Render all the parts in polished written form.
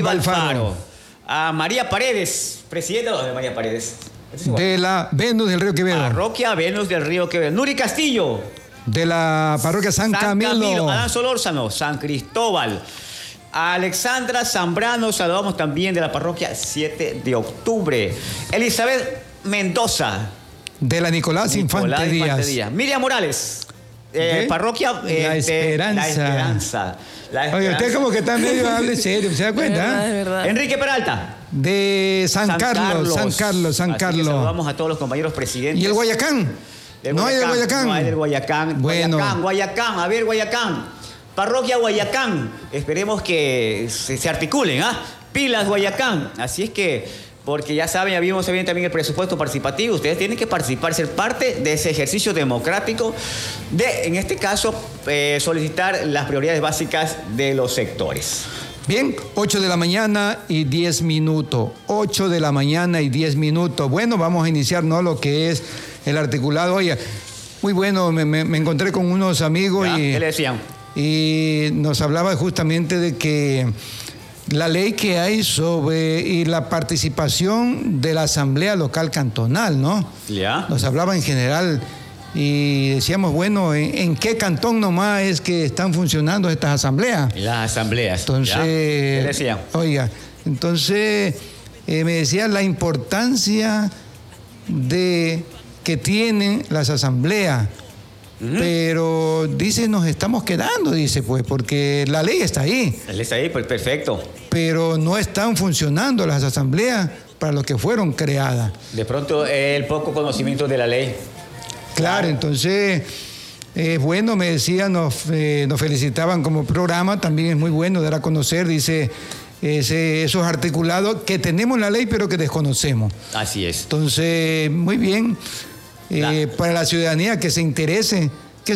Aníbal Alfaro. Alfaro. A María Paredes, presidenta de María Paredes. De la Venus del Río Quevedo. Parroquia Venus del Río Quevedo. Nuri Castillo. De la parroquia San Camilo. Adán Solórzano, San Cristóbal. A Alexandra Zambrano, saludamos también de la parroquia 7 de octubre. Elizabeth Mendoza. De la Nicolás Infante Díaz. Miriam Morales. Parroquia La Esperanza. Oye, usted como que está medio hable serio, ¿se da cuenta? Es verdad. Enrique Peralta. De San Carlos. Saludamos a todos los compañeros presidentes. ¿Y el Guayacán? ¿No hay del Guayacán? No hay del Guayacán. Bueno. Guayacán. A ver, Guayacán. Parroquia Guayacán. Esperemos que se articulen, ¿ah? Pilas Guayacán. Así es que, porque ya saben, ya vimos bien también el presupuesto participativo. Ustedes tienen que participar, ser parte de ese ejercicio democrático de, en este caso, solicitar las prioridades básicas de los sectores. Bien, 8 de la mañana y 10 minutos. 8 de la mañana y 10 minutos. Bueno, vamos a iniciar, ¿no?, lo que es el articulado. Oye, muy bueno, me encontré con unos amigos y... ¿Qué le decían? Y nos hablaba justamente de que la ley que hay sobre y la participación de la Asamblea Local Cantonal, ¿no? Ya. Nos hablaba en general y decíamos, bueno, ¿en qué cantón nomás es que están funcionando estas asambleas? Las asambleas. Entonces, ¿qué decían? Oiga, entonces me decía la importancia de que tienen las asambleas. Pero dice, nos estamos quedando, dice, pues, porque la ley está ahí. La ley está ahí, pues perfecto. Pero no están funcionando las asambleas para lo que fueron creadas. De pronto, el poco conocimiento de la ley. Claro, entonces, bueno, me decía, nos felicitaban como programa, también es muy bueno dar a conocer, dice, esos articulados que tenemos la ley, pero que desconocemos. Así es. Entonces, muy bien. Para la ciudadanía que se interese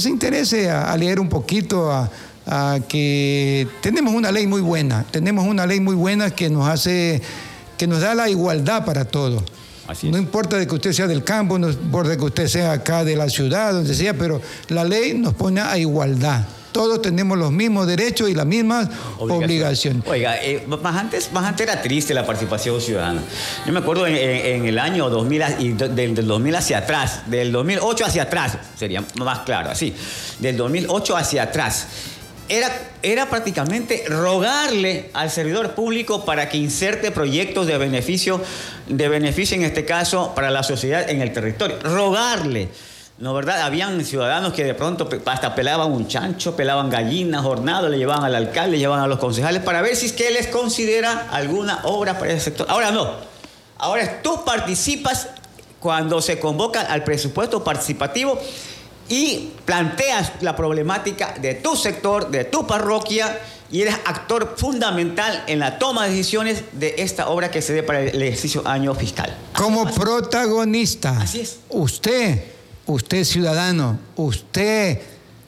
a leer un poquito, a que tenemos una ley muy buena, que nos da la igualdad para todos. No importa de que usted sea del campo, no importa de que usted sea acá de la ciudad, donde sea, pero la ley nos pone a igualdad. Todos tenemos los mismos derechos y las mismas obligaciones. Oiga, más antes era triste la participación ciudadana. Yo me acuerdo en el año 2000, del 2000 hacia atrás, del 2008 hacia atrás, sería más claro, así, del 2008 hacia atrás, era prácticamente rogarle al servidor público para que inserte proyectos de beneficio en este caso para la sociedad en el territorio. Rogarle. ¿No, verdad? Habían ciudadanos que de pronto hasta pelaban un chancho, pelaban gallinas, hornado, le llevaban al alcalde, le llevaban a los concejales para ver si es que les considera alguna obra para ese sector. Ahora no. Ahora tú participas cuando se convoca al presupuesto participativo y planteas la problemática de tu sector, de tu parroquia, y eres actor fundamental en la toma de decisiones de esta obra que se dé para el ejercicio año fiscal. Como protagonista. Así es. Usted ciudadano, usted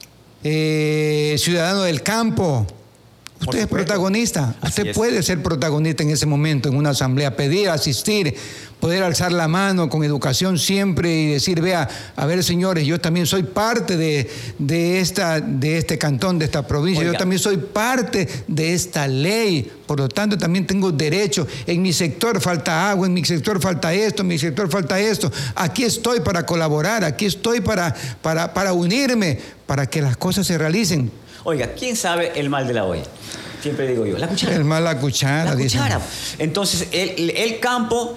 ciudadano del campo, usted es protagonista. Usted puede ser protagonista en ese momento en una asamblea, pedir, asistir, poder alzar la mano con educación siempre y decir, vea, a ver, señores, yo también soy parte de este cantón, de esta provincia. Oiga, yo también soy parte de esta ley, por lo tanto también tengo derecho. En mi sector falta agua, en mi sector falta esto, en mi sector falta esto. Aquí estoy para colaborar, aquí estoy para unirme, para que las cosas se realicen. Oiga, ¿quién sabe el mal de la olla? Siempre digo yo, la cuchara. El mal la cuchara, dice. Entonces, el campo,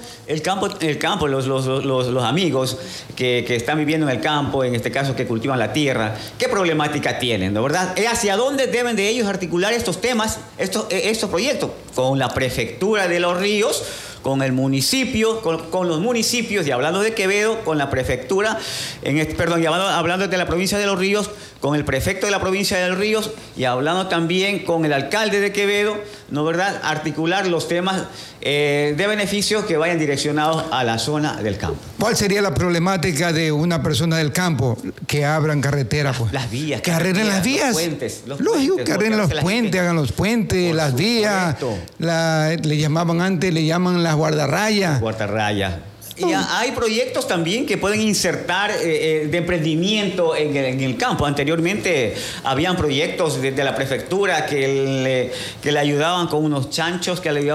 los amigos que están viviendo en el campo, en este caso que cultivan la tierra, ¿qué problemática tienen, no verdad? ¿Hacia dónde deben de ellos articular estos temas, estos proyectos? Con la prefectura de Los Ríos, con el municipio, con los municipios, y hablando de Quevedo, con la prefectura, hablando de la provincia de Los Ríos, con el prefecto de la provincia de Los Ríos, y hablando también con el alcalde de Quevedo, ¿no verdad? Articular los temas de beneficios que vayan direccionados a la zona del campo. ¿Cuál sería la problemática de una persona del campo? Que abran carreteras, pues. Las vías. Que arreglen las vías. Los puentes. Lógico, que arreglen los puentes, hagan los puentes, las vías. Le llamaban antes, le llaman las guardarrayas. Guardarrayas. Y hay proyectos también que pueden insertar de emprendimiento en el campo. Anteriormente habían proyectos de la prefectura que le ayudaban con unos chanchos, que le ayudaban